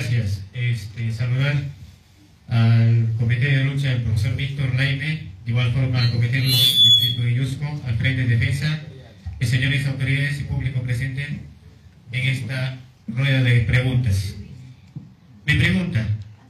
gracias. Saludar al Comité de Lucha del profesor Víctor Laime, de igual forma al Comité de Lucha del Distrito de Yusco, al Frente de Defensa, y señores autoridades y público presente en esta rueda de preguntas. Mi pregunta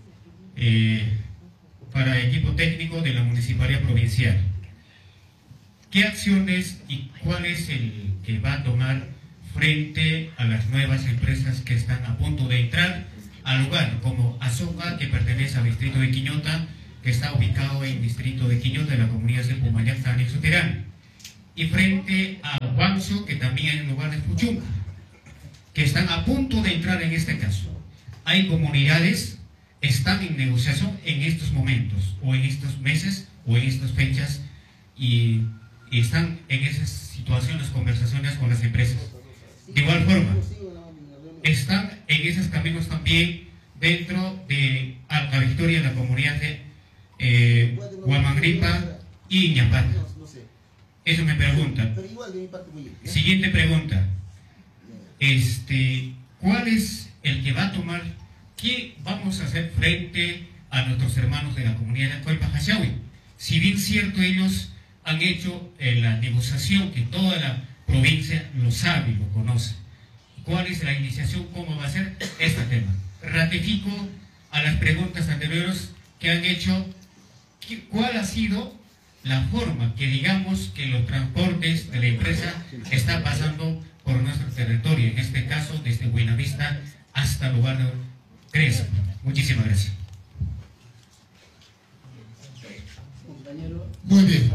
para el equipo técnico de la Municipalidad Provincial: ¿qué acciones y cuál es el que va a tomar frente a las nuevas empresas que están a punto de entrar al lugar, como Azoka, que pertenece al distrito de Quiñota, que está ubicado en el distrito de Quiñota, en la comunidad de Pumayac, Tani, Soterán, y frente a Huanzo, que también es el lugar de Puchunca, que están a punto de entrar en este caso? Hay comunidades que están en negociación en estos momentos, o en estos meses, o en estas fechas, y están en esas situaciones, conversaciones con las empresas. De igual forma, están en esos caminos también dentro de Alta Victoria, en la comunidad de Huamangripa y Ñapata. Eso me preguntan. Siguiente pregunta. ¿Cuál es el que va a tomar? ¿Qué vamos a hacer frente a nuestros hermanos de la comunidad de Colpa Hachawi? Si bien cierto, ellos han hecho la negociación que toda la provincia lo sabe y lo conoce. ¿Cuál es la iniciación? ¿Cómo va a ser este tema? Ratifico a las preguntas anteriores que han hecho. ¿Cuál ha sido la forma que digamos que los transportes de la empresa están pasando por nuestro territorio? En este caso, desde Buenavista hasta el lugar de Crespo. Muchísimas gracias. Muy bien.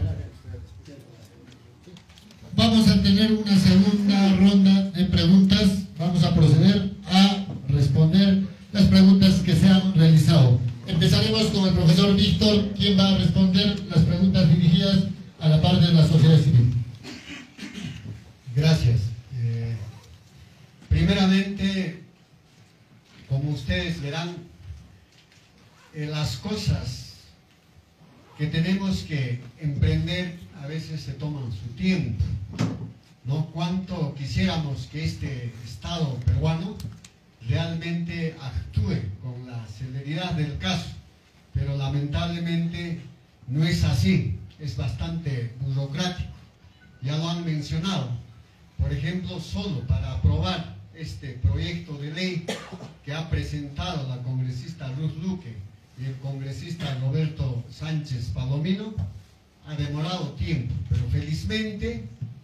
Vamos a tener una segunda ronda de preguntas. Vamos a proceder a responder las preguntas que se han realizado. Empezaremos con el profesor Víctor, quien va a responder las preguntas dirigidas a la parte de la sociedad civil. Gracias. Primeramente, como ustedes verán, las cosas que tenemos que emprender a veces se toman su tiempo, ¿no? Cuánto quisiéramos que este Estado peruano realmente actúe con la celeridad del caso, pero lamentablemente no es así, es bastante burocrático. Ya lo han mencionado. Por ejemplo, solo para aprobar este proyecto de ley que ha presentado la congresista Ruth Luque y el congresista Roberto Sánchez Palomino, ha demorado tiempo, pero felizmente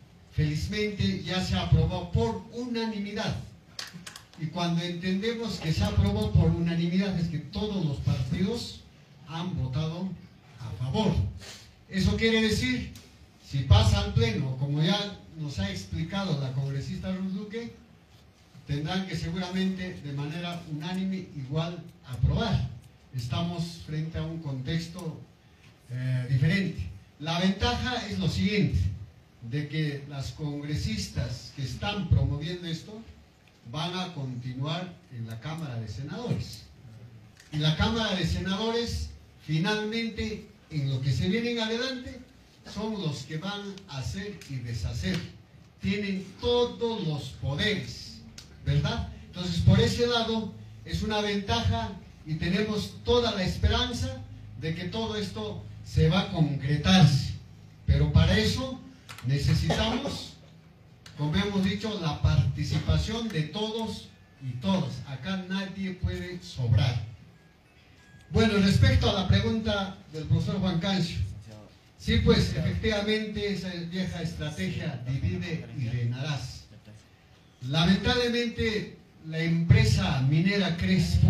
ya se aprobó por unanimidad. Y cuando entendemos que se aprobó por unanimidad es que todos los partidos han votado a favor. Eso quiere decir, si pasa al pleno, como ya nos ha explicado la congresista Ruth Luque, tendrán que seguramente de manera unánime igual aprobar. Estamos frente a un contexto diferente. La ventaja es lo siguiente, de que las congresistas que están promoviendo esto van a continuar en la Cámara de Senadores. Y la Cámara de Senadores, finalmente, en lo que se vienen adelante, son los que van a hacer y deshacer. Tienen todos los poderes, ¿verdad? Entonces, por ese lado, es una ventaja y tenemos toda la esperanza de que todo esto se va a concretarse. Pero para eso necesitamos, como hemos dicho, la participación de todos y todas. Acá nadie puede sobrar. Bueno, respecto a la pregunta del profesor Juan Cancio, sí, pues efectivamente esa vieja estrategia divide y reinarás. Lamentablemente la empresa minera Crespo,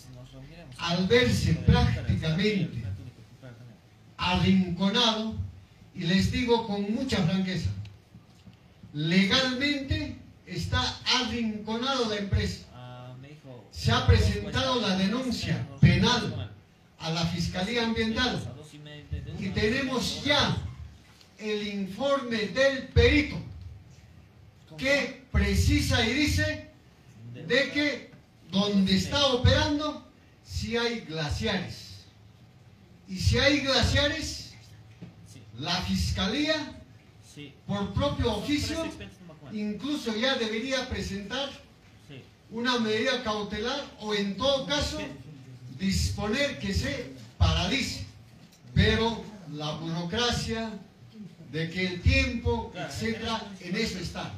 al verse prácticamente arrinconado, y les digo con mucha franqueza, legalmente está arrinconado la empresa. Se ha presentado la denuncia penal a la Fiscalía Ambiental y tenemos ya el informe del perito que precisa y dice de que donde está operando sí hay glaciares. Y si hay glaciares, la Fiscalía, por propio oficio, incluso ya debería presentar una medida cautelar o en todo caso disponer que se paralice. Pero la burocracia, de que el tiempo, etcétera, en eso está.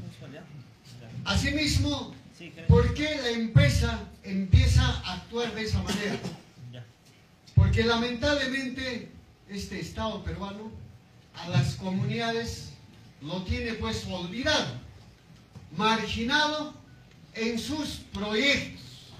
Asimismo, ¿por qué la empresa empieza a actuar de esa manera? Porque lamentablemente este Estado peruano a las comunidades lo tiene pues olvidado, marginado en sus proyectos.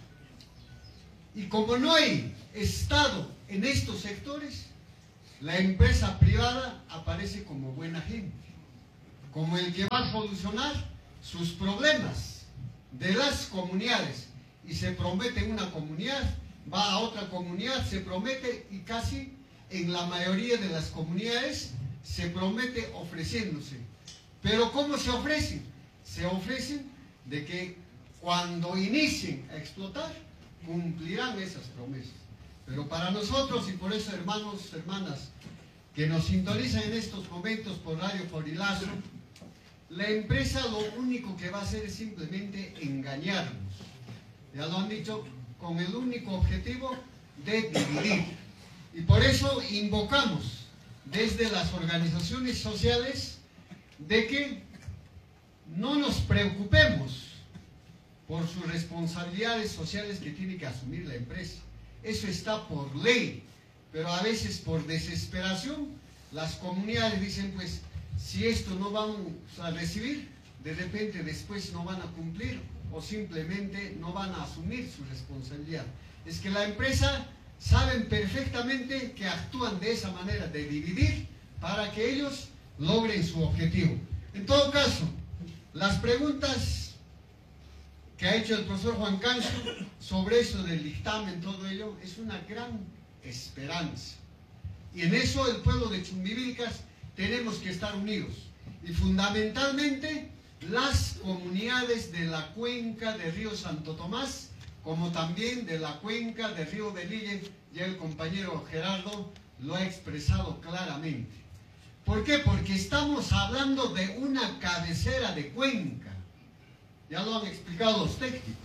Y como no hay Estado en estos sectores, la empresa privada aparece como buena gente, como el que va a solucionar sus problemas de las comunidades. Y se promete en una comunidad, va a otra comunidad, se promete, y casi en la mayoría de las comunidades se promete ofreciéndose. Pero ¿cómo se ofrecen? Se ofrecen de que cuando inicien a explotar, cumplirán esas promesas. Pero para nosotros, y por eso hermanos, hermanas, que nos sintonizan en estos momentos por Radio Forilazo, la empresa lo único que va a hacer es simplemente engañarnos. Ya lo han dicho, con el único objetivo de dividir. Y por eso invocamos desde las organizaciones sociales de que no nos preocupemos por sus responsabilidades sociales que tiene que asumir la empresa. Eso está por ley, pero a veces por desesperación las comunidades dicen, pues, si esto no vamos a recibir, de repente después no van a cumplir o simplemente no van a asumir su responsabilidad. Es que la empresa saben perfectamente que actúan de esa manera, de dividir, para que ellos logren su objetivo. En todo caso, las preguntas que ha hecho el profesor Juan Cancio sobre eso del dictamen, todo ello, es una gran esperanza. Y en eso el pueblo de Chumbivilcas tenemos que estar unidos. Y fundamentalmente las comunidades de la cuenca de Río Santo Tomás, como también de la cuenca de Río Belille, ya el compañero Gerardo lo ha expresado claramente. ¿Por qué? Porque estamos hablando de una cabecera de cuenca. Ya lo han explicado los técnicos.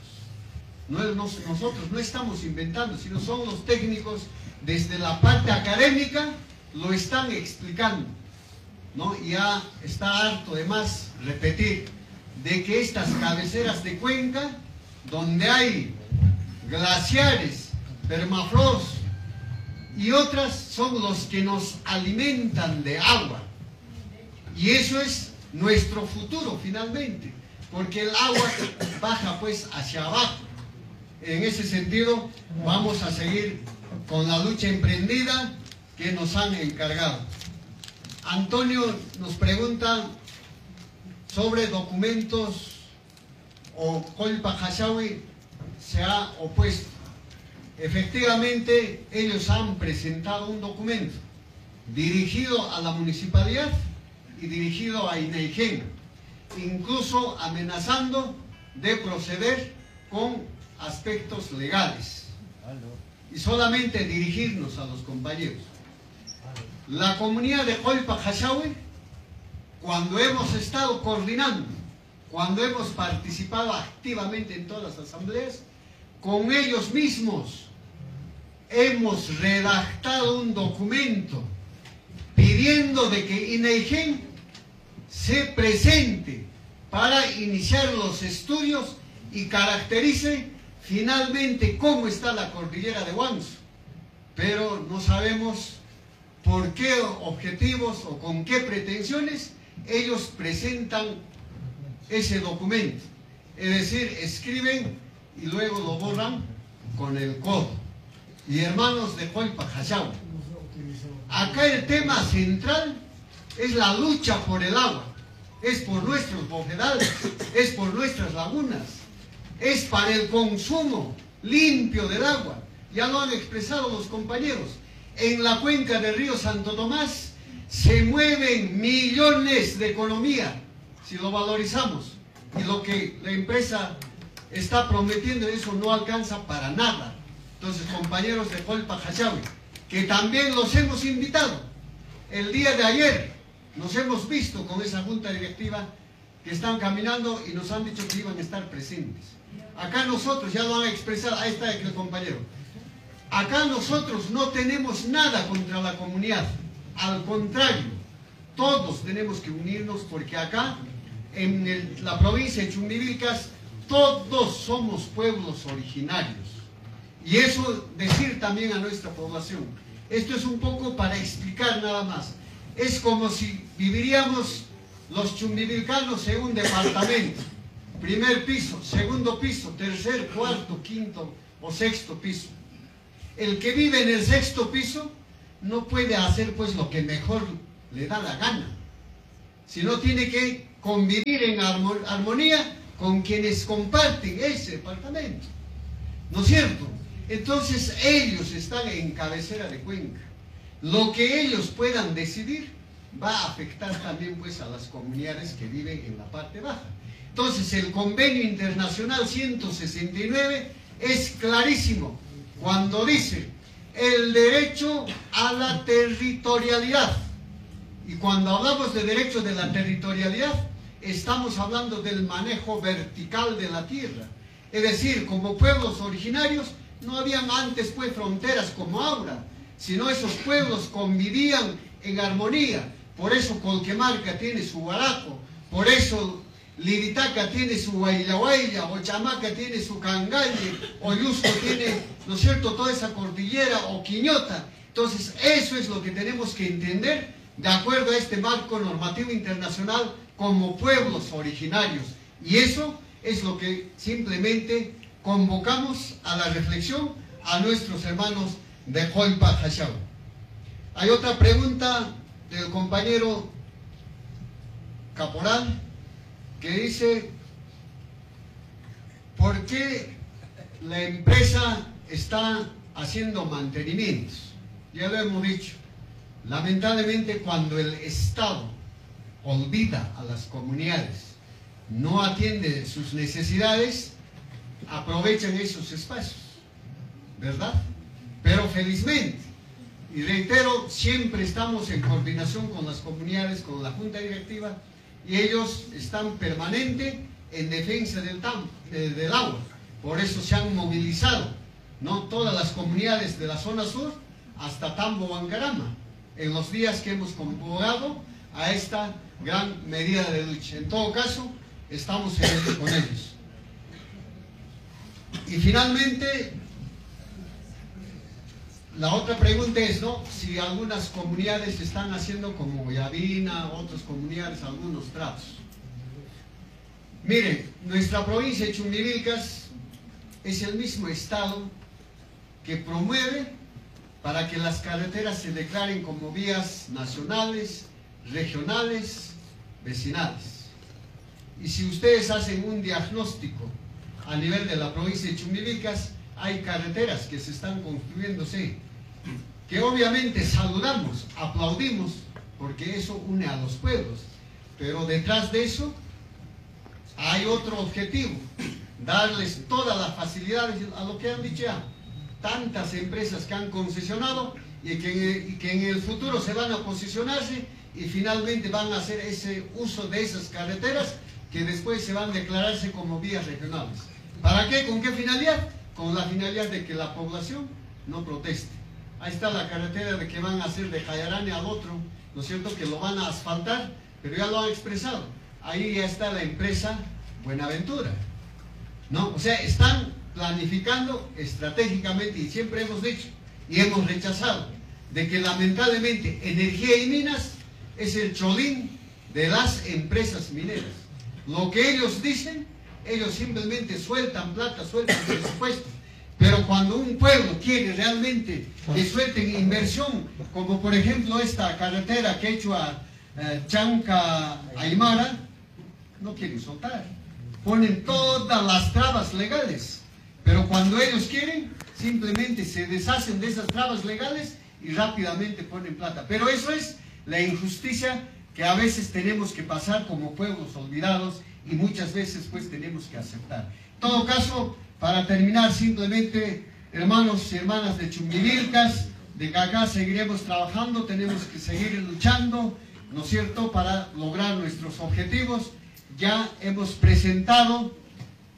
Nosotros no estamos inventando, sino son los técnicos desde la parte académica lo están explicando, ¿no? Y ya está harto de más repetir de que estas cabeceras de cuenca, donde hay glaciares, permafrost y otras, son los que nos alimentan de agua. Y eso es nuestro futuro finalmente, porque el agua baja pues hacia abajo. En ese sentido vamos a seguir con la lucha emprendida que nos han encargado. Antonio nos pregunta sobre documentos o Colpa Hashawi se ha opuesto. Efectivamente, ellos han presentado un documento dirigido a la municipalidad y dirigido a INEIGEN, incluso amenazando de proceder con aspectos legales. Y solamente dirigirnos a los compañeros. La comunidad de Colpa Hashawi, cuando hemos estado coordinando, cuando hemos participado activamente en todas las asambleas, con ellos mismos hemos redactado un documento pidiendo de que INEIGEN se presente para iniciar los estudios y caracterice finalmente cómo está la cordillera de Huánuco. Pero no sabemos por qué objetivos o con qué pretensiones ellos presentan ese documento. Es decir, escriben y luego lo borran con el codo. Y hermanos de Colpa Hashawi, acá el tema central es la lucha por el agua. Es por nuestros bofedales, es por nuestras lagunas, es para el consumo limpio del agua. Ya lo han expresado los compañeros. En la cuenca del río Santo Tomás se mueven millones de economía, si lo valorizamos. Y lo que la empresa está prometiendo, eso no alcanza para nada. Entonces, compañeros de Colpa Hashawi, que también los hemos invitado. El día de ayer nos hemos visto con esa junta directiva que están caminando y nos han dicho que iban a estar presentes. Acá nosotros, ya lo han expresado, ahí está el compañero, acá nosotros no tenemos nada contra la comunidad, al contrario, todos tenemos que unirnos porque acá, en la provincia de Chumbivilcas, todos somos pueblos originarios. Y eso decir también a nuestra población. Esto es un poco para explicar nada más. Es como si viviríamos los chumbivilcanos en un departamento. Primer piso, segundo piso, tercer, cuarto, quinto o sexto piso. El que vive en el sexto piso no puede hacer pues lo que mejor le da la gana, sino tiene que convivir en armonía con quienes comparten ese departamento, ¿no es cierto? Entonces ellos están en cabecera de cuenca. Lo que ellos puedan decidir va a afectar también pues a las comunidades que viven en la parte baja. Entonces el convenio internacional 169 es clarísimo cuando dice el derecho a la territorialidad. Y cuando hablamos de derecho de la territorialidad, estamos hablando del manejo vertical de la tierra. Es decir, como pueblos originarios, no habían antes pues fronteras como ahora, sino esos pueblos convivían en armonía. Por eso Colquemarca tiene su Guaraco, por eso Liritaca tiene su Huayllahuaylla, o Chamaca tiene su Cangalle, o Yusco tiene, ¿no es cierto?, toda esa cordillera, o Quiñota. Entonces, eso es lo que tenemos que entender de acuerdo a este marco normativo internacional como pueblos originarios. Y eso es lo que simplemente convocamos a la reflexión a nuestros hermanos de Joipa Hachau. Hay otra pregunta del compañero Caporal que dice: ¿por qué la empresa está haciendo mantenimientos? Ya lo hemos dicho, lamentablemente cuando el Estado olvida a las comunidades, no atiende sus necesidades, aprovechan esos espacios, ¿verdad? Pero felizmente, y reitero, siempre estamos en coordinación con las comunidades, con la Junta Directiva, y ellos están permanente en defensa del agua. Por eso se han movilizado, ¿no?, todas las comunidades de la zona sur hasta Tambo Huancarama, en los días que hemos convocado a esta gran medida de lucha. En todo caso, estamos con ellos. Y finalmente, la otra pregunta es, ¿no?, si algunas comunidades están haciendo como Guayabina, otras comunidades, algunos tratos. Miren, nuestra provincia de Chumbivilcas es el mismo estado que promueve para que las carreteras se declaren como vías nacionales, regionales, vecinales. Y si ustedes hacen un diagnóstico a nivel de la provincia de Chumbivilcas, hay carreteras que se están construyéndose, que obviamente saludamos, aplaudimos, porque eso une a los pueblos, pero detrás de eso hay otro objetivo: darles todas las facilidades a lo que han dicho ya, tantas empresas que han concesionado y que en el futuro se van a posicionarse y finalmente van a hacer ese uso de esas carreteras que después se van a declararse como vías regionales. ¿Para qué? ¿Con qué finalidad? Con la finalidad de que la población no proteste. Ahí está la carretera de que van a hacer de Jayarane al otro, ¿no es cierto?, que lo van a asfaltar, pero ya lo han expresado. Ahí ya está la empresa Buenaventura, ¿no? O sea, están planificando estratégicamente, y siempre hemos dicho y hemos rechazado de que lamentablemente Energía y Minas es el cholín de las empresas mineras. Lo que ellos dicen, ellos simplemente sueltan plata, sueltan presupuesto. Pero cuando un pueblo quiere realmente que suelten inversión, como por ejemplo esta carretera que ha hecho a Chanca Aymara, no quieren soltar. Ponen todas las trabas legales. Pero cuando ellos quieren, simplemente se deshacen de esas trabas legales y rápidamente ponen plata. Pero eso es la injusticia que a veces tenemos que pasar como pueblos olvidados y muchas veces pues tenemos que aceptar. En todo caso, para terminar, simplemente, hermanos y hermanas de Chumbivilcas, de que acá seguiremos trabajando, tenemos que seguir luchando, ¿no es cierto?, para lograr nuestros objetivos. Ya hemos presentado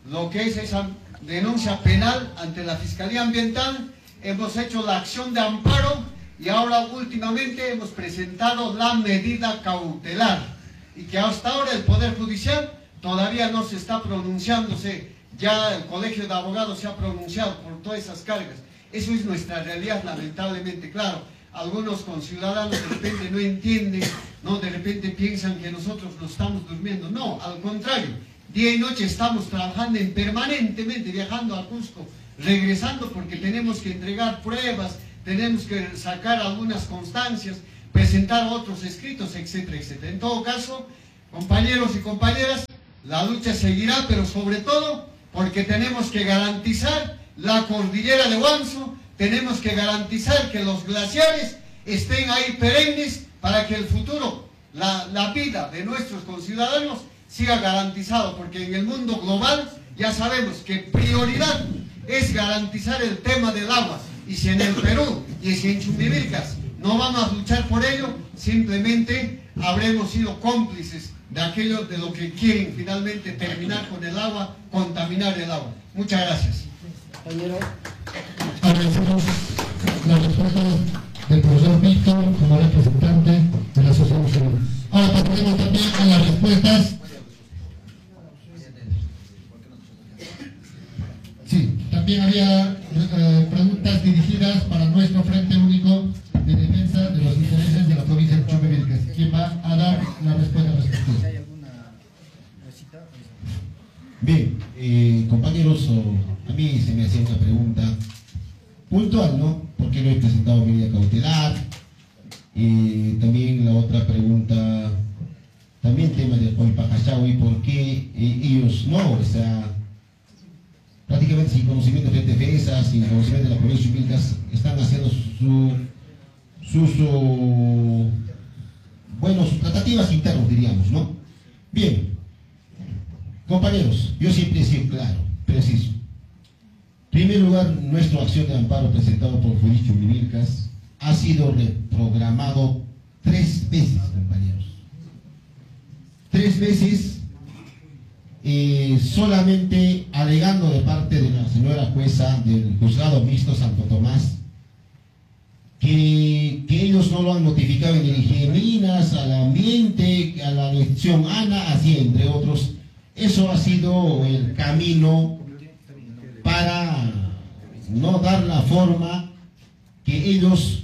lo que es esa denuncia penal ante la Fiscalía Ambiental, hemos hecho la acción de amparo y ahora últimamente hemos presentado la medida cautelar y que hasta ahora el Poder Judicial todavía no se está pronunciándose, ya el Colegio de Abogados se ha pronunciado por todas esas cargas. Eso es nuestra realidad, lamentablemente. Claro, algunos conciudadanos de repente no entienden, no, de repente piensan que nosotros lo estamos durmiendo. No, al contrario, día y noche estamos trabajando permanentemente, viajando a Cusco, regresando porque tenemos que entregar pruebas, tenemos que sacar algunas constancias, presentar otros escritos, etcétera, etcétera. En todo caso, compañeros y compañeras, la lucha seguirá, pero sobre todo porque tenemos que garantizar la cordillera de Huánuco, tenemos que garantizar que los glaciares estén ahí perennes para que el futuro, la vida de nuestros conciudadanos siga garantizado, porque en el mundo global ya sabemos que prioridad es garantizar el tema del agua, y si en el Perú y si en Chumbivilcas no vamos a luchar por ello, simplemente habremos sido cómplices de aquello de lo que quieren finalmente terminar con el agua, contaminar el agua. Muchas gracias. Compañero, agradecemos la respuesta del profesor Víctor como representante de la sociedad civil. Ahora pasaremos también a las respuestas. Sí, también había preguntas dirigidas para nuestro Frente Único de Defensa de los Intereses de la provincia de Chumbivilcas. ¿Quién va a dar la respuesta respectiva? Bien, compañeros, a mí se me hacía una pregunta puntual, ¿no? ¿Por qué no he presentado medida cautelar? También la otra pregunta, también tema de Colpajachau, ¿por qué ellos no? O sea, prácticamente sin conocimiento de defensa, sin conocimiento de la provincia de Chumbivilcas, están haciendo sus tratativas internas, diríamos, ¿no? Bien, compañeros, yo siempre he sido claro, preciso. En primer lugar, nuestra acción de amparo presentado por Juris Chumbivilcas ha sido reprogramado 3 veces, compañeros. 3 veces, solamente alegando de parte de la señora jueza del Juzgado Mixto Santo Tomás que ellos no lo han notificado en Ingenierinas, al ambiente, a la elección ANA, así entre otros. Eso ha sido el camino para no dar la forma que ellos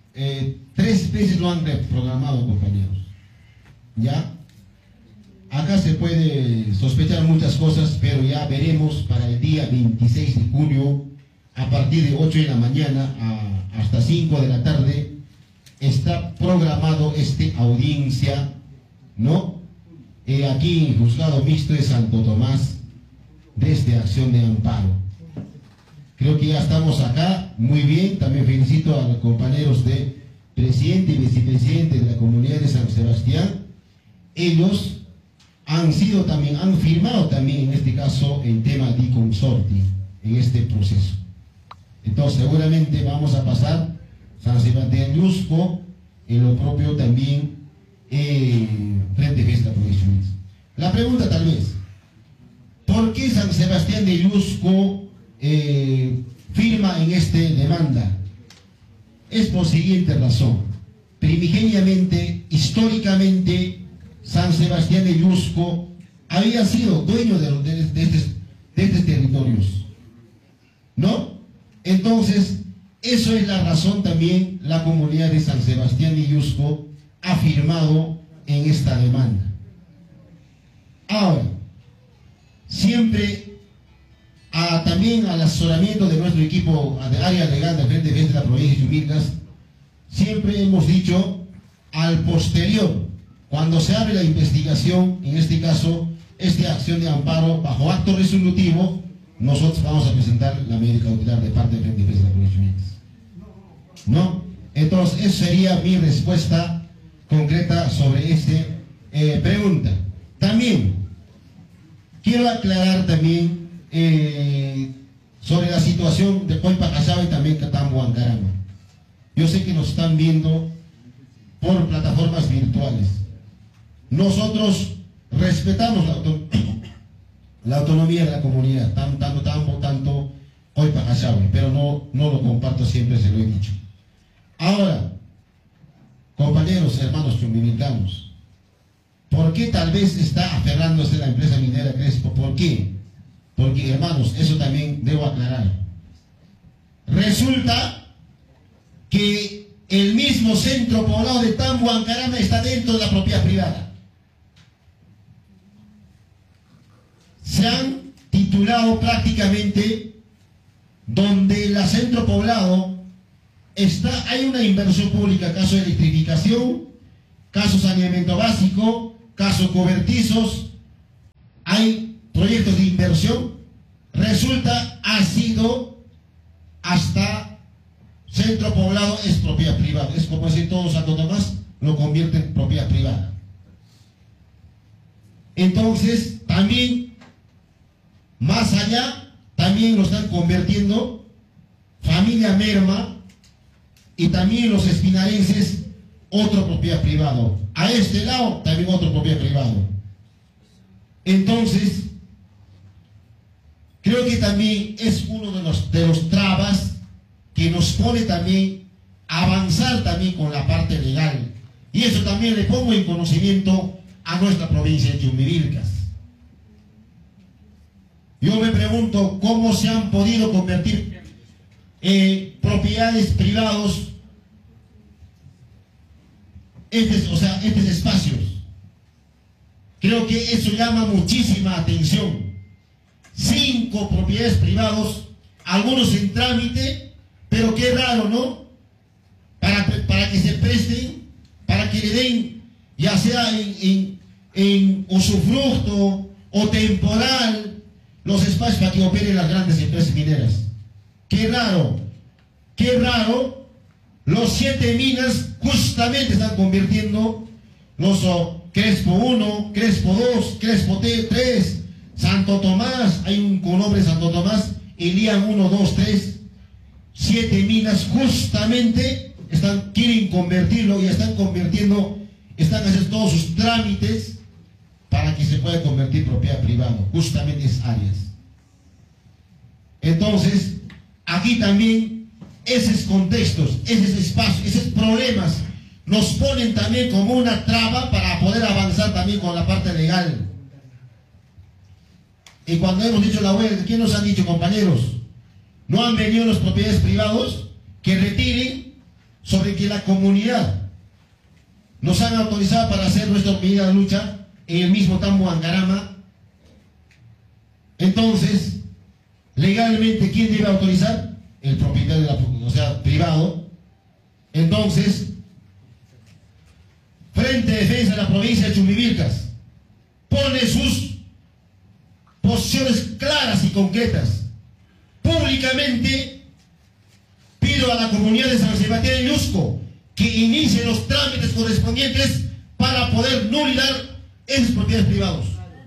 3 veces lo han reprogramado, compañeros. ¿Ya? Acá se puede sospechar muchas cosas, pero ya veremos para el día 26 de julio, a partir de 8 de la mañana hasta 5 de la tarde, está programado audiencia, ¿no? Aquí en el Juzgado Mixto de Santo Tomás, desde Acción de Amparo. Creo que ya estamos acá, muy bien. También felicito a los compañeros de presidente y vicepresidente de la comunidad de San Sebastián. Ellos han firmado también en este caso el tema de consorti en este proceso. Entonces seguramente vamos a pasar San Sebastián y Yusco en lo propio también frente a esta provincia. La pregunta tal vez, ¿por qué San Sebastián de Yusco firma en esta demanda? Es por siguiente razón. Primigeniamente, históricamente, San Sebastián de Yusco había sido dueño de estos territorios, ¿no? Entonces, eso es la razón también la comunidad de San Sebastián de Yusco ha firmado en esta demanda. Ahora, siempre también al asesoramiento de nuestro equipo de área legal de Frente de la provincia de Chumbivilcas, siempre hemos dicho, al posterior, cuando se abre la investigación, en este caso, esta acción de amparo bajo acto resolutivo, nosotros vamos a presentar la medida cautelar de parte de Frente de la provincia de Chumbivilcas, ¿no? Entonces, esa sería mi respuesta concreta sobre esta pregunta. También quiero aclarar también sobre la situación de Colpajachau y también Catambo Ancarama. Yo sé que nos están viendo por plataformas la autonomía de la comunidad, tanto hoy para Cachawi, pero no lo comparto, siempre se lo he dicho. Ahora, compañeros, hermanos chumbivilcanos, ¿por qué tal vez está aferrándose la empresa minera Crespo? ¿Por qué? Porque, hermanos, eso también debo aclarar. Resulta que el mismo centro poblado de Tambo-Ancarama está dentro de la propiedad privada. Se han titulado prácticamente donde el centro poblado está, hay una inversión pública, caso de electrificación, caso saneamiento básico, caso cobertizos, hay proyectos de inversión. Resulta, ha sido hasta centro poblado es propiedad privada. Es como decir todo Santo Tomás lo convierte en propiedad privada. Entonces, también, más allá, también lo están convirtiendo familia Merma y también los espinarenses, otro propiedad privado. A este lado, también otro propiedad privado. Entonces, creo que también es uno de los trabas que nos pone también a avanzar también con la parte legal. Y eso también le pongo en conocimiento a nuestra provincia de Chumbivilcas. Yo me pregunto cómo se han podido convertir propiedades privados estos espacios. Creo que eso llama muchísima atención. 5 propiedades privados, algunos en trámite, pero qué raro, ¿no? Para que se presten, para que le den, ya sea en usufructo o temporal, los espacios para que operen las grandes empresas mineras. Qué raro, qué raro. Los 7 minas justamente están convirtiendo los Crespo 1, Crespo 2, Crespo 3, Santo Tomás, hay un con nombre Santo Tomás, Elian 1, 2, 3, 7 minas justamente quieren convertirlo y están convirtiendo, están haciendo todos sus trámites para que se pueda convertir en propiedad privada, justamente esas áreas. Entonces, aquí también esos contextos, esos espacios, esos problemas nos ponen también como una traba para poder avanzar también con la parte legal. Y cuando hemos dicho la web, ¿quién nos han dicho, compañeros? ¿No han venido los propiedades privados que retiren sobre que la comunidad nos han autorizado para hacer nuestra medida de lucha en el mismo Tambo-Ancarama? Entonces, legalmente, ¿quién debe autorizar? El propietario, privado. Entonces, Frente de Defensa de la provincia de Chumbivilcas pone sus posiciones claras y concretas. Públicamente pido a la comunidad de San Sebastián de Yusco que inicie los trámites correspondientes para poder nulidar esos propiedades privados.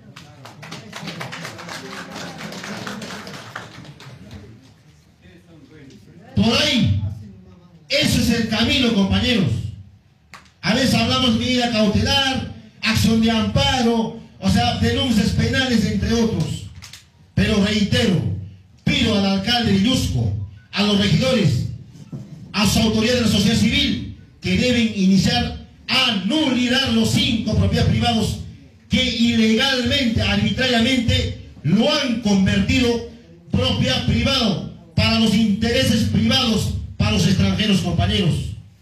Por ahí, eso es el camino, compañeros. A veces hablamos de medida cautelar, acción de amparo, denuncias penales, entre otros. Pero reitero, pido al alcalde de Yusco, a los regidores, a sus autoridades de la sociedad civil, que deben iniciar a nulidar los 5 propiedades privados que ilegalmente, arbitrariamente, lo han convertido propiedad privada para los intereses privados, para los extranjeros, compañeros.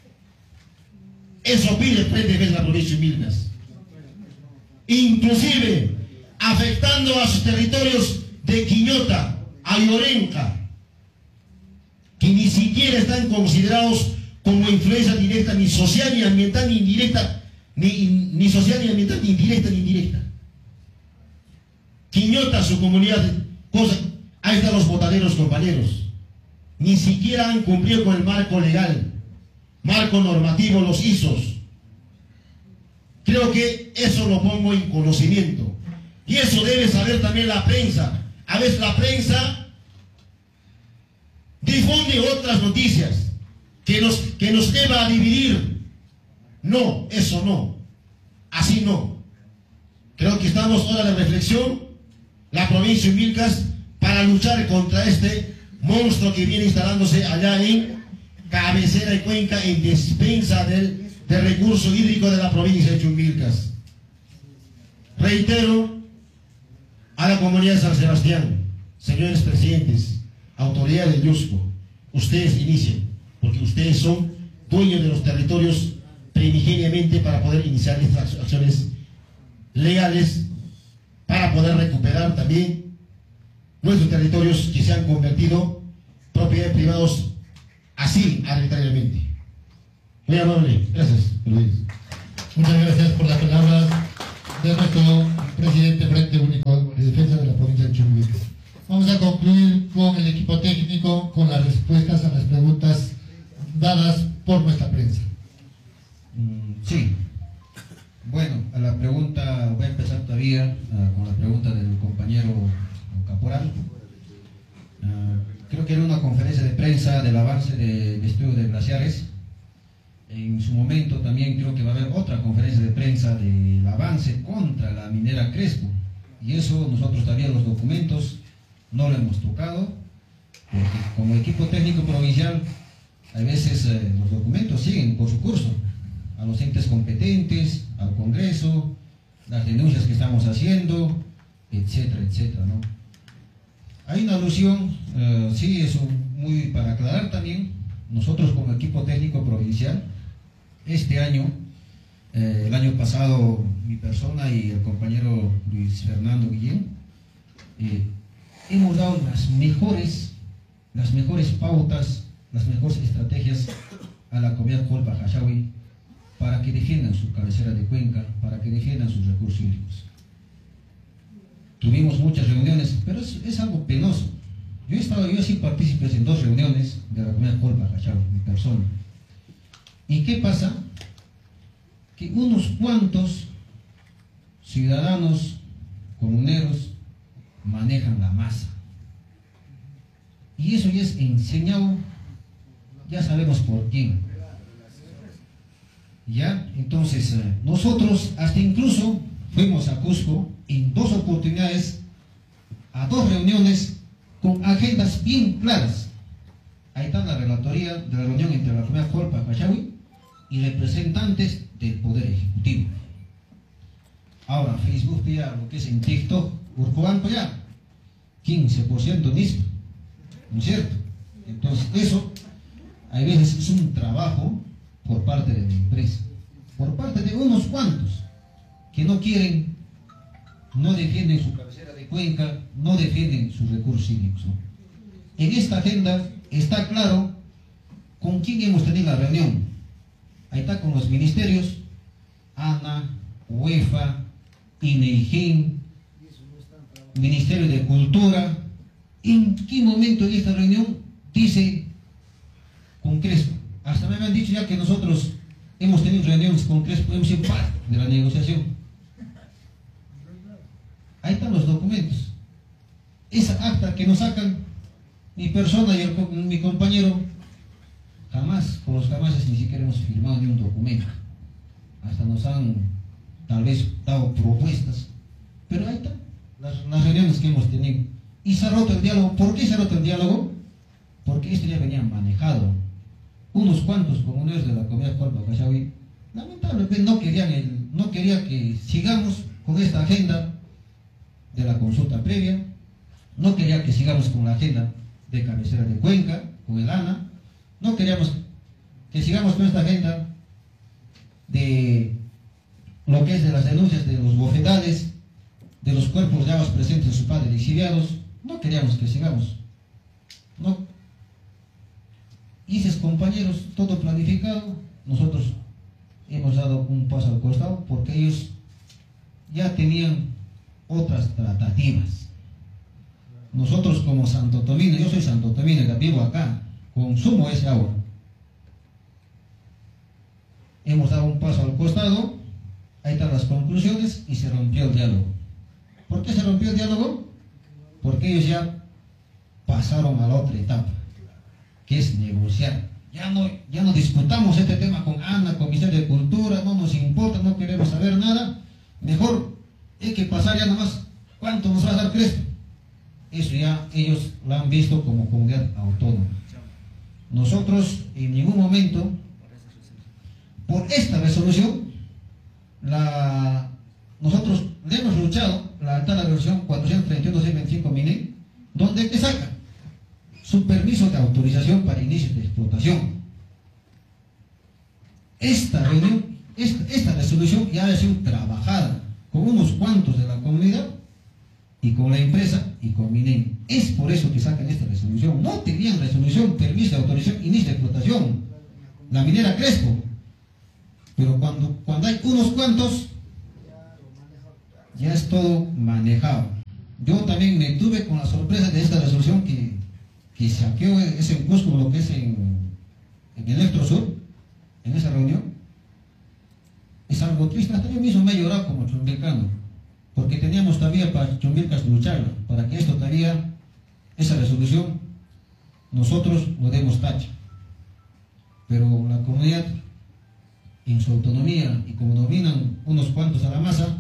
Eso pide el Frente de Defensa de la provincia de Chumbivilcas. Inclusive, afectando a sus territorios de Quiñota, Ayorenca, que ni siquiera están considerados como influencia directa, ni social, ni ambiental, ni indirecta, ni social, ni ambiental, ni indirecta, ni indirecta. Quiñota, su comunidad, ahí están los botaneros, compañeros. Ni siquiera han cumplido con el marco legal, marco normativo, los ISOs. Creo que eso lo pongo en conocimiento. Y eso debe saber también la prensa. A veces la prensa difunde otras noticias que nos lleva a dividir. No, eso no. Así no. Creo que estamos hora de reflexión la provincia de Humilcas para luchar contra este monstruo que viene instalándose allá en cabecera y Cuenca, en despensa del recurso hídrico de la provincia de Chumbilcas. Reitero a la comunidad de San Sebastián, señores presidentes, autoridades del Yusco, ustedes inician, porque ustedes son dueños de los territorios primigeniamente para poder iniciar estas acciones legales, para poder recuperar también nuestros territorios que se han convertido en propiedades privadas así arbitrariamente. Muy amable, gracias. Muchas gracias por las palabras de nuestro presidente Frente Único de Defensa de la provincia de Chumbique. Vamos a concluir con el equipo técnico con las respuestas a las preguntas dadas por nuestra prensa. Sí. Bueno, a la pregunta, voy a empezar todavía con la pregunta del compañero Caporal. Creo que era una conferencia de prensa del avance del estudio de glaciares. En su momento también creo que va a haber otra conferencia de prensa del avance contra la minera Crespo. Y eso nosotros todavía los documentos no lo hemos tocado, porque como equipo técnico provincial, a veces los documentos siguen por su curso, a los entes competentes, al Congreso, las denuncias que estamos haciendo, etcétera, etcétera, ¿no? Hay una alusión, sí, eso muy para aclarar también, nosotros como equipo técnico provincial, este año, el año pasado, mi persona y el compañero Luis Fernando Guillén, hemos dado las mejores pautas, las mejores estrategias a la comunidad Colpa Hachawi para que defiendan su cabecera de cuenca, para que defiendan sus recursos hídricos. Tuvimos muchas reuniones, pero es algo penoso. Yo he sido partícipe en 2 reuniones de la comunidad Colpa Hachawi, mi persona. ¿Y qué pasa? Que unos cuantos ciudadanos comuneros manejan la masa. Y eso ya es enseñado, ya sabemos por quién. ¿Ya? Entonces, nosotros hasta incluso fuimos a Cusco en 2 oportunidades, a 2 reuniones con agendas bien claras. Ahí está la relatoría de la reunión entre la comunidad Colpa Hachawi y representantes del Poder Ejecutivo. Ahora, Facebook ya, lo que es en TikTok, Urcobanco ya, 15% NISP, ¿no es cierto? Entonces, eso, a veces es un trabajo por parte de la empresa, por parte de unos cuantos que no quieren, no defienden su cabecera de cuenca, no defienden sus recursos hídricos, ¿no? En esta agenda está claro con quién hemos tenido la reunión. Ahí está con los ministerios, ANA, UEFA, INEIGIN, Ministerio de Cultura. ¿En qué momento en esta reunión dice con Crespo? Hasta me han dicho ya que nosotros hemos tenido reuniones con Crespo, hemos sido parte de la negociación. Ahí están los documentos. Esa acta que nos sacan, mi persona y mi compañero, jamás, con los jamases ni siquiera hemos firmado ni un documento. Hasta nos han tal vez dado propuestas, pero ahí están las reuniones que hemos tenido. Y se ha roto el diálogo. ¿Por qué se ha roto el diálogo? Porque esto ya venía manejado. Unos cuantos comuneros de la comunidad Colpa Hachawi lamentablemente no querían que sigamos con esta agenda de la consulta previa, no querían que sigamos con la agenda de cabecera de cuenca, con el ANA, no queríamos que sigamos con esta agenda de lo que es de las denuncias de los bofetales, de los cuerpos de aguas presentes en su padre exiliados, no queríamos que sigamos. No. Dices, compañeros, todo planificado, nosotros hemos dado un paso al costado porque ellos ya tenían otras tratativas. Nosotros como santotomino, yo soy santotomino, vivo acá, consumo ese agua. Hemos dado un paso al costado, ahí están las conclusiones y se rompió el diálogo. ¿Por qué se rompió el diálogo? Porque ellos ya pasaron a la otra etapa, que es negociar. Ya no discutamos este tema con ANA, con Ministerio de Cultura, no nos importa, no queremos saber nada. Mejor hay que pasar ya nomás ¿Cuánto nos va a dar Crespo? Eso ya ellos lo han visto como comunidad autónoma. Nosotros en ningún momento, por esta resolución, nosotros le hemos luchado, la resolución 431-625 MINE, donde te saca su permiso de autorización para inicio de explotación. Esta resolución ya ha sido trabajada con unos cuantos de la comunidad y con la empresa y con MINE. Es por eso que sacan esta resolución. No tenían resolución, permiso de autorización, inicio de explotación, la minera Crespo. Pero cuando hay unos cuantos, ya es todo manejado. Yo también me tuve con la sorpresa de esta resolución que saqueó ese Cusco, lo que es en Electrosur, en esa reunión. Es algo triste, hasta yo mismo me he llorado como chumbilcano, porque teníamos todavía para Chumbilcas lucharla, para que esto todavía, esa resolución, nosotros lo demos tacha. Pero la comunidad, en su autonomía, y como dominan unos cuantos a la masa,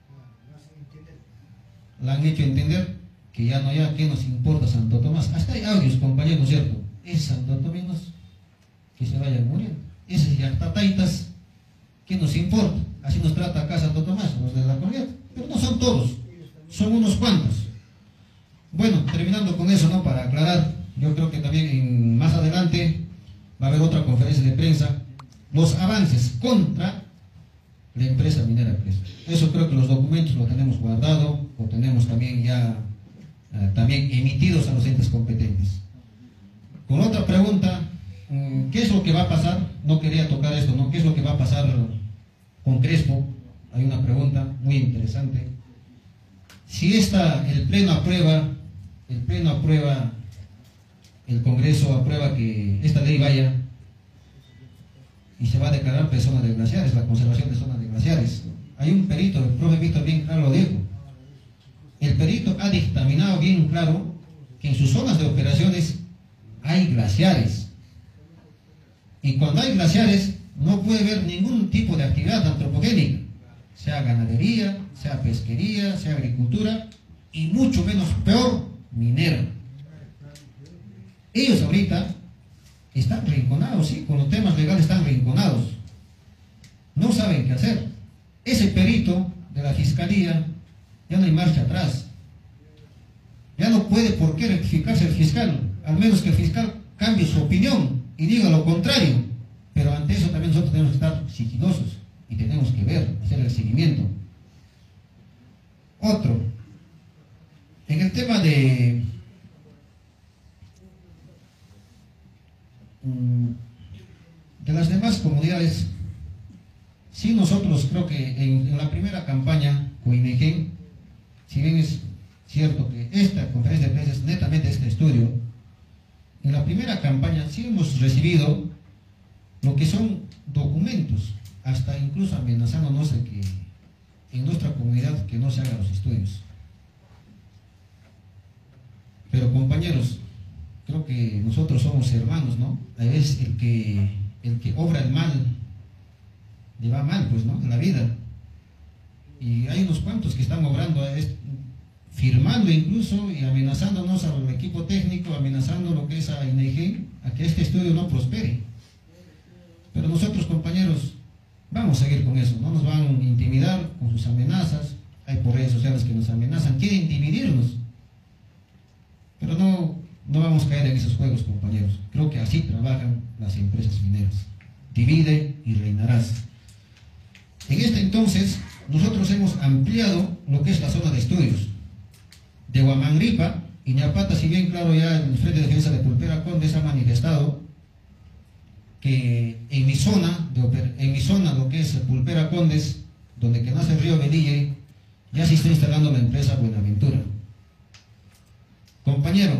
la han hecho entender que ya no hay, ¿qué nos importa Santo Tomás? Hasta hay audios, compañeros, ¿cierto? Es Santo Tomás que se vayan muriendo. Esos yartataitas, ¿qué nos importa? Así nos trata acá Santo Tomás, los de la comunidad. Pero no son todos, son unos cuantos. Bueno, terminando con eso, ¿no? Para aclarar, yo creo que también más adelante va a haber otra conferencia de prensa, los avances contra la empresa minera Crespo. Eso creo que los documentos los tenemos guardados o tenemos también ya también emitidos a los entes competentes. Con otra pregunta, ¿qué es lo que va a pasar? No quería tocar esto, ¿no? ¿Qué es lo que va a pasar con Crespo? Hay una pregunta muy interesante. Si el Pleno aprueba, el Congreso aprueba que esta ley vaya y se va a declarar zona de glaciares, la conservación de zonas de glaciares. Hay un perito, el profe Víctor bien claro lo dijo. El perito ha dictaminado bien claro que en sus zonas de operaciones hay glaciares. Y cuando hay glaciares no puede haber ningún tipo de actividad antropogénica, sea ganadería, sea pesquería, sea agricultura, y mucho menos, peor, minera. Ellos ahorita están rinconados, sí, con los temas legales están rinconados. No saben qué hacer. Ese perito de la fiscalía, ya no hay marcha atrás. Ya no puede por qué rectificarse el fiscal, al menos que el fiscal cambie su opinión y diga lo contrario. Pero ante eso también nosotros tenemos que estar sigilosos y tenemos que ver, hacer el seguimiento. Otro, en el tema de las demás comunidades, sí, nosotros creo que en la primera campaña con INEGEN, si bien es cierto que esta conferencia de prensa es netamente este estudio, en la primera campaña sí hemos recibido lo que son documentos, hasta incluso amenazándonos de que en nuestra comunidad que no se hagan los estudios. Pero compañeros, creo que nosotros somos hermanos, ¿no? A veces el que obra el mal, le va mal, pues, ¿no? En la vida. Y hay unos cuantos que están obrando, firmando incluso y amenazándonos al equipo técnico, amenazando lo que es a INEGEN, a que este estudio no prospere. Pero nosotros, compañeros, vamos a seguir con eso, no nos van a intimidar con sus amenazas. Hay por redes sociales que nos amenazan, quieren dividirnos. Pero no vamos a caer en esos juegos, compañeros. Creo que así trabajan las empresas mineras. Divide y reinarás. En este entonces, nosotros hemos ampliado lo que es la zona de estudios. De Huamangripa y Ñapata, si bien claro ya el Frente de Defensa de Pulpera Condes ha manifestado que en mi zona, lo que es Pulpera Condes, donde que nace el río Belille, ya se está instalando la empresa Buenaventura. Compañero,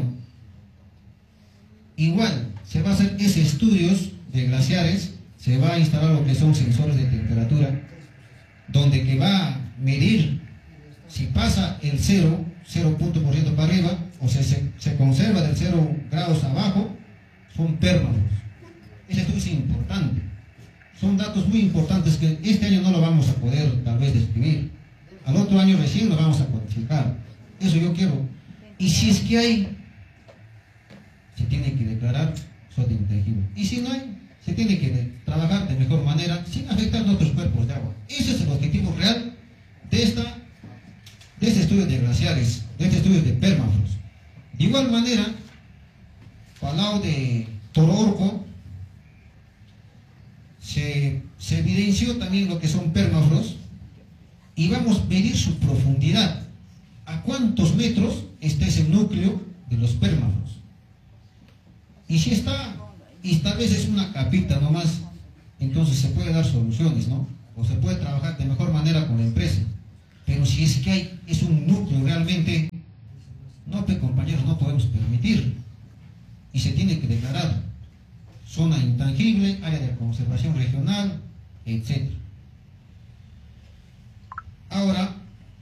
igual se va a hacer ese estudios de glaciares, se va a instalar lo que son sensores de temperatura, donde que va a medir si pasa el 0 punto por ciento para arriba, o se conserva del 0 grados abajo, son pérmafros. Ese estudio es importante. Son datos muy importantes que este año no lo vamos a poder tal vez describir. Al otro año recién lo vamos a cuantificar. Eso yo quiero. Y si es que hay, se tiene que declarar zona intangible. Y si no hay, se tiene que trabajar de mejor manera sin afectar a otros cuerpos de agua. Ese es el objetivo real de este estudio de glaciares, de este estudio de permafrost. De igual manera, para el lado de Tororco, se evidenció también lo que son permafrost y vamos a medir su profundidad. ¿A cuántos metros está ese núcleo de los permafrost? Y si está, y tal vez es una capita nomás, entonces se puede dar soluciones, ¿no? O se puede trabajar de mejor manera con la empresa. Pero si es que es un núcleo realmente, no, pues, compañeros, no podemos permitir. Y se tiene que declarar zona intangible, área de conservación regional, etc. Ahora,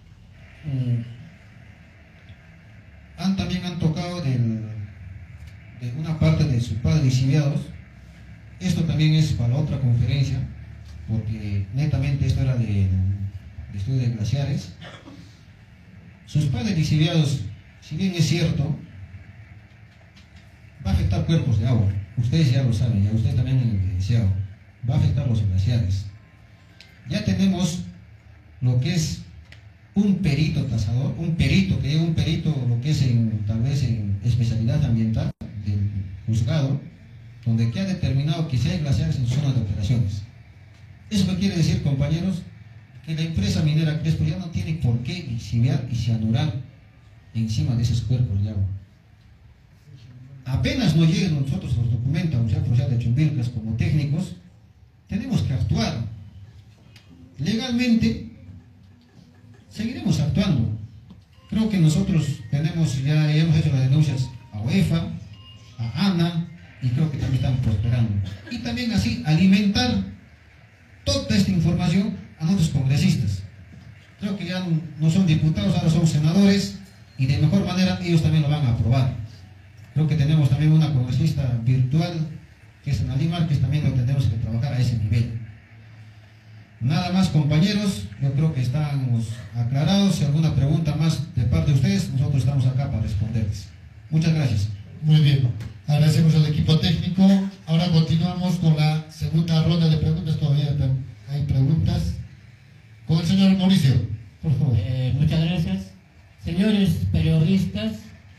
también han tocado de una parte de sus padres licenciados. Esto también es para otra conferencia, porque netamente esto era de estudio de glaciares. Sus padres licenciados, si bien es cierto, va a afectar cuerpos de agua. Ustedes ya lo saben, ya usted también en el evidenciado, va a afectar los glaciares. Ya tenemos lo que es un perito tasador, un perito lo que es tal vez en especialidad ambiental del juzgado, donde que ha determinado que si hay glaciares en zonas de operaciones. ¿Eso qué quiere decir, compañeros? Que la empresa minera Crespo ya no tiene por qué lixiviar y cianurar encima de esos cuerpos de agua. Apenas nos lleguen nosotros los documentos a la Universidad Profesional de Chumbilcas como técnicos, tenemos que actuar. Legalmente, seguiremos actuando. Creo que nosotros ya hemos hecho las denuncias a UEFA, a ANA, y creo que también estamos prosperando. Y también así alimentar toda esta información a nuestros congresistas. Creo que ya no son diputados, ahora son senadores, y de mejor manera ellos también lo van a aprobar. Creo que tenemos también una congresista virtual, que es Analí Márquez, también lo tendremos que trabajar a ese nivel. Nada más, compañeros, yo creo que estamos aclarados. Si alguna pregunta más de parte de ustedes, nosotros estamos acá para responderles. Muchas gracias. Muy bien, agradecemos al equipo técnico. Ahora continuamos con la segunda ronda de preguntas. Todavía hay preguntas. Con el señor Mauricio, por favor. Muchas gracias. Señores periodistas,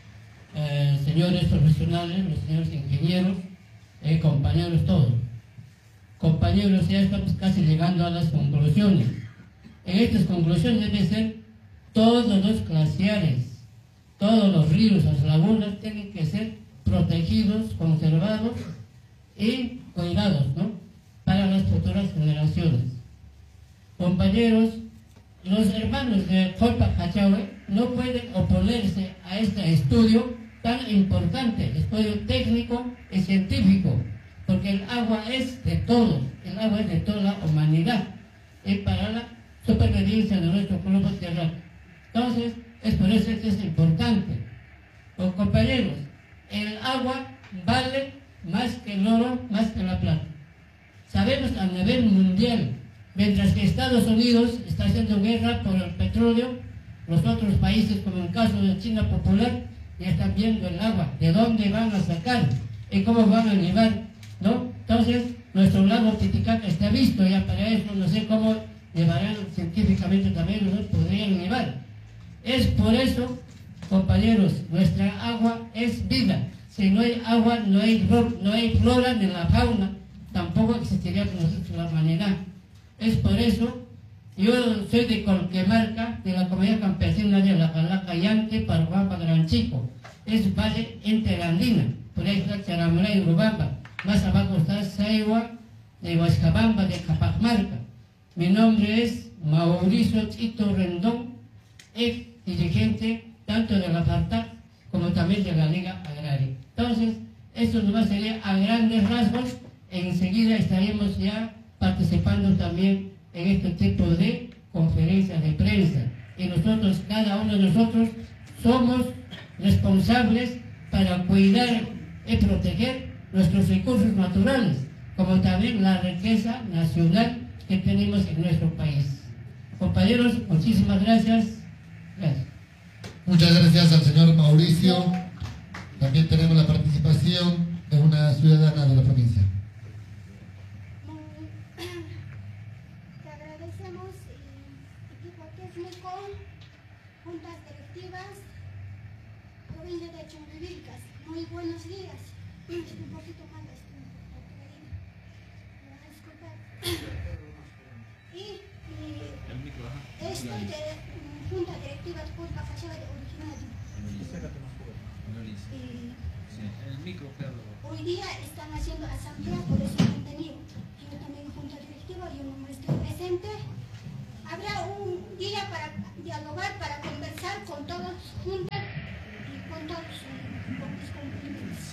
señores profesionales, los señores ingenieros, compañeros todos. Compañeros, ya estamos casi llegando a las conclusiones. En estas conclusiones debe ser todos los glaciares, todos los ríos, las lagunas tienen que ser protegidos, conservados y cuidados, ¿no? Para las futuras generaciones. Compañeros, los hermanos de Jorpa Cachahue no pueden oponerse a este estudio tan importante, estudio técnico y científico, porque el agua es de todos, el agua es de toda la humanidad, y para la supervivencia de nuestro globo terráqueo. Entonces, es por eso que es importante. Los compañeros, el agua vale más que el oro, más que la plata. Sabemos a nivel mundial, mientras que Estados Unidos está haciendo guerra por el petróleo, los otros países, como el caso de China Popular, ya están viendo el agua, de dónde van a sacar y cómo van a llevar, ¿no? Entonces, nuestro lago Titicaca está visto ya para eso, no sé cómo llevarán científicamente también, no podrían llevar. Es por eso, compañeros, nuestra agua es vida. Si no hay agua, no hay flora ni la fauna, tampoco existiría con nosotros la humanidad. Es por eso, yo soy de Colquemarca, de la comunidad campesina de la Calaca Yanque, Parhuampa, Gran Chico. Es valle interandina, por ahí está Charamulay, Urubamba. Más abajo está Saiwa, de Huascabamba, de Capajmarca. Mi nombre es Mauricio Chito Rendón, ex dirigente tanto de la FARTAC como también de la Liga Agraria. Entonces, esto nomás sería a grandes rasgos. Enseguida estaríamos ya participando también en este tipo de conferencias de prensa. Y nosotros, cada uno de nosotros, somos responsables para cuidar y proteger nuestros recursos naturales, como también la riqueza nacional que tenemos en nuestro país. Compañeros, muchísimas gracias. Gracias. Muchas gracias al señor Mauricio. También tenemos la participación de una ciudadana de la provincia. Te agradecemos, equipo técnico, juntas directivas, provincia de Chumbivilcas. Muy buenos días. Un poquito mal disculpar. Y estoy de junta directiva de Curva Fachada de Originario. Hoy día están haciendo asamblea por ese contenido. Yo también junta directiva, yo no estoy presente. Habrá un día para dialogar, para conversar con todos juntas y con todos mis compañeros.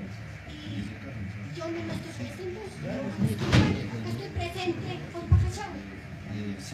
Y yo no estoy presente, estoy presente por Pajachau. Sí.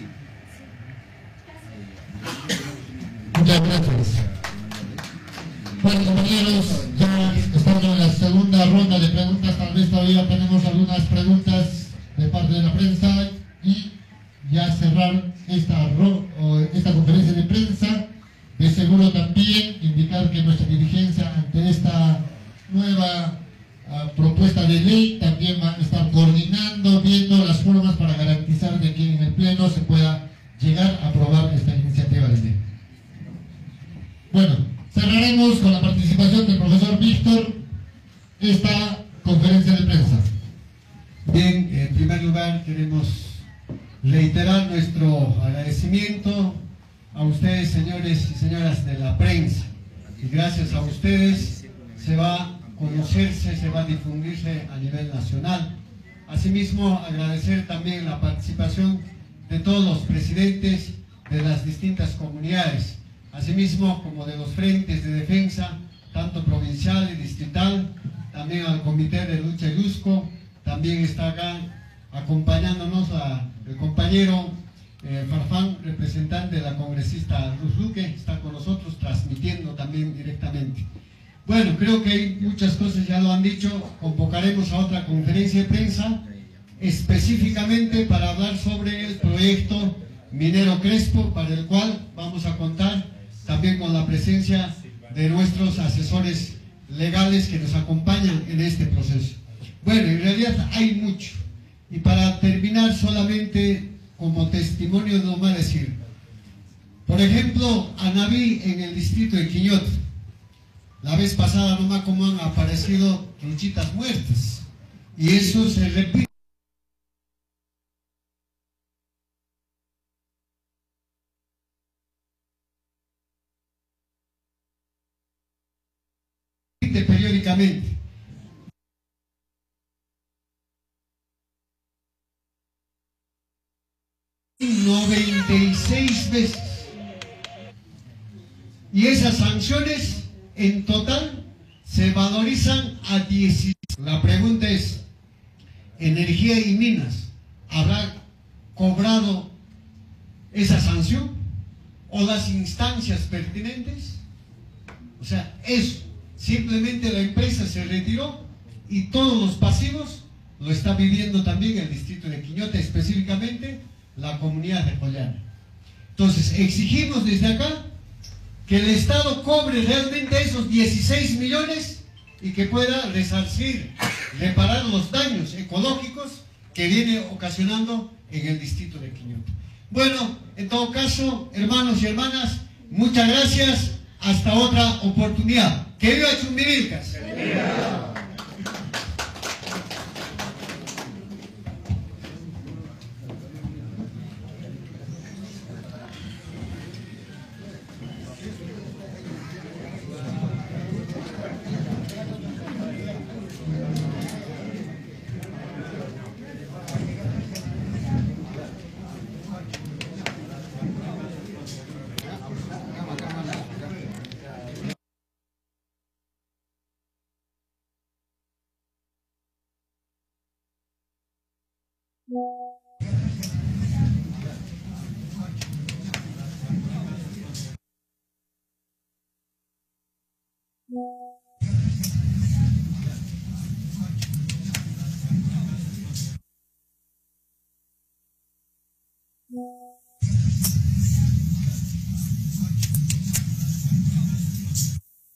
Muchas gracias. Bueno, compañeros, ya estamos en la segunda ronda de preguntas. Tal vez todavía tenemos algunas preguntas de parte de la prensa y ya cerrar esta conferencia de prensa. De seguro también indicar que nuestra dirigencia ante esta nueva propuesta de ley también va a estar coordinando, viendo las formas para garantizar de que en el pleno se pueda llegar a aprobar esta iniciativa de ley. Bueno, cerraremos con la participación del profesor Víctor esta conferencia de prensa. Bien, en primer lugar queremos reiterar nuestro agradecimiento a ustedes, señores y señoras de la prensa. Y gracias a ustedes se va a conocerse, se va a difundirse a nivel nacional. Asimismo, agradecer también la participación de todos los presidentes de las distintas comunidades, asimismo como de los frentes de defensa, tanto provincial y distrital, también al Comité de Lucha Ilusco. También está acá acompañándonos el compañero Farfán, representante de la congresista Ruth Luque, está con nosotros transmitiendo también directamente. Bueno, creo que hay muchas cosas, ya lo han dicho. Convocaremos a otra conferencia de prensa específicamente para hablar sobre el proyecto Minero Crespo, para el cual vamos a contar también con la presencia de nuestros asesores legales que nos acompañan en este proceso. Bueno, en realidad hay mucho. Y para terminar, solamente como testimonio no va a decir. Por ejemplo, Anaví en el distrito de Quiñote. La vez pasada nomás como han aparecido truchitas muertas. Y eso se repite. Periódicamente. ...96 veces... y esas sanciones en total se valorizan a 16. La pregunta es, Energía y Minas ¿habrá cobrado esa sanción? ¿O las instancias pertinentes? O sea, eso, simplemente la empresa se retiró y todos los pasivos lo está viviendo también el distrito de Quiñote, específicamente la comunidad de Collana. Entonces, exigimos desde acá que el Estado cobre realmente esos 16 millones y que pueda resarcir, reparar los daños ecológicos que viene ocasionando en el distrito de Quiñote. Bueno, en todo caso, hermanos y hermanas, muchas gracias. Hasta otra oportunidad. ¡Que viva Chumbivilcas! Yeah.